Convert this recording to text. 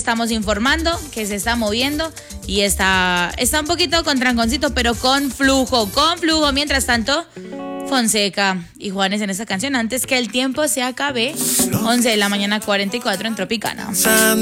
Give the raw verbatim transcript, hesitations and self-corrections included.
estamos informando que se está moviendo y está, está un poquito con tranconcito, pero con flujo, con flujo. Mientras tanto, Fonseca y Juanes en esta canción, antes que el tiempo se acabe. once de la mañana, cuarenta y cuatro en Tropicana.